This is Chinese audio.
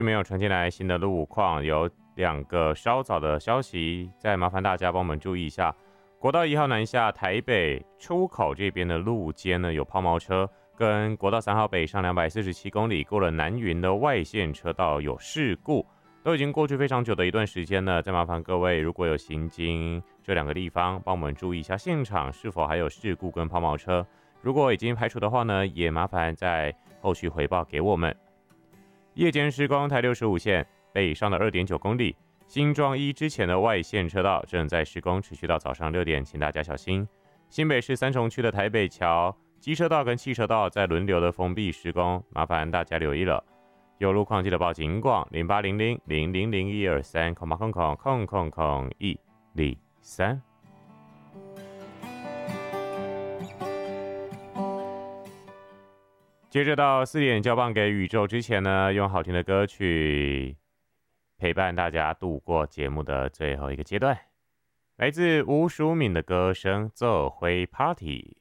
没有传进来新的路况，有2个稍早的消息，再麻烦大家帮我们注意一下。国道1号南下台北出口这边的路肩呢，有抛锚车，跟国道3号北上247公里过了南云的外线车道有事故，都已经过去非常久的一段时间了。再麻烦各位，如果有行经这2个地方，帮我们注意一下现场是否还有事故跟抛锚车。如果已经排除的话呢，也麻烦在后续回报给我们。夜间施工台65线北上的2.9公里，新庄1之前的外线车道正在施工，持续到早上6点，请大家小心。新北市三重区的台北桥机车道跟汽车道在轮流的封闭施工，麻烦大家留意了。有路况记得报警广0800-000123，0000103。接着到4点交棒给宇宙之前呢，用好听的歌曲陪伴大家度过节目的最后一个阶段，来自吴淑敏的歌声《做回 Party》。